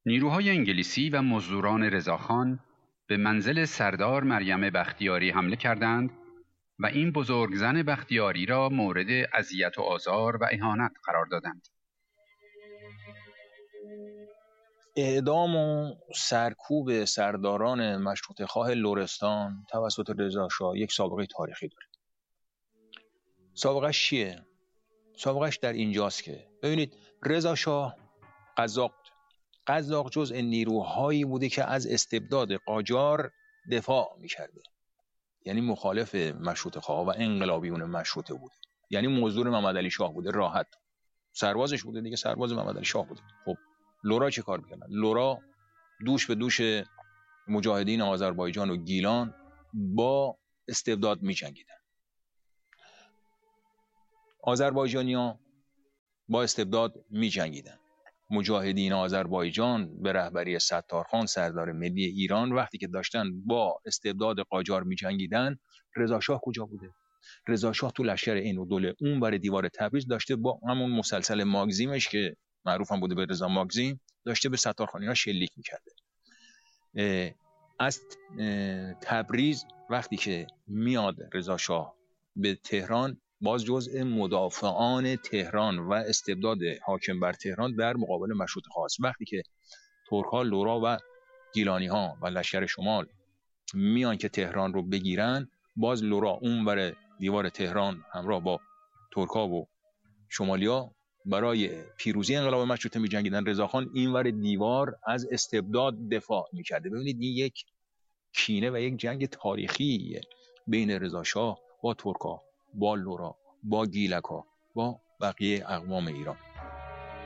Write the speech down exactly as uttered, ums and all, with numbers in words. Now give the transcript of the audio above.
نیروهای انگلیسی و مزدوران رضاخان به منزل سردار مریم بختیاری حمله کردند و این بزرگ زن بختیاری را مورد اذیت و آزار و اهانت قرار دادند. اعدام و سرکوب سرداران مشروطه خواه لرستان توسط رضا شاه یک سابقه تاریخی داره. سابقهش چیه؟ سابقهش در اینجاست که ببینید رضا شاه قزاق قزاق جزء نیروهایی بوده که از استبداد قاجار دفاع میکرده، یعنی مخالف مشروطه خواه و انقلابیون مشروطه بوده، یعنی مزدور محمد علی شاه بوده، راحت سربازش بوده دیگه، سرباز محمد علی شاه بوده. خب لورا چه کار میکنن؟ لورا دوش به دوش مجاهدین آذربایجان و گیلان با استبداد میجنگیدن. آذربایجانی‌ها با استبداد میجنگیدن. مجاهدین آذربایجان به رهبری ستارخان سردار ملی ایران وقتی که داشتن با استبداد قاجار میجنگیدن، رضا شاه کجا بوده؟ رضا شاه تو لشکر این و دوله اون بر دیوار تبریز داشته با همون مسلسل ماگزیمش که معروف هم بوده به رضا ماگزیم، داشته به ستارخانی‌ها شلیک میکرده. از تبریز وقتی که میاد رضا شاه به تهران، باز جزء مدافعان تهران و استبداد حاکم بر تهران در مقابل مشروطه خواست. وقتی که ترک‌ها، لورا و گیلانی‌ها و لشکر شمال میان که تهران رو بگیرن، باز لورا اون بر دیوار تهران همراه با ترک‌ها و شمالیا برای پیروزی انقلاب مشروطه می‌جنگیدن. رضاخان این ور دیوار از استبداد دفاع می‌کرده. ببینید این یک کینه و یک جنگ تاریخیه بین رضا شاه با ترک‌ها، با لورا، با گیلک‌ها، با بقیه اقوام ایران.